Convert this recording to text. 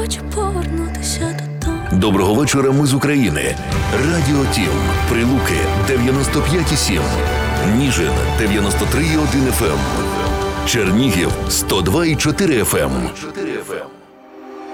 Хочу повернутися додому. Доброго вечора, ми з України. Радіо Тім. Прилуки 95,7. Ніжин 93,1 FM. Чернігів 102,4 FM.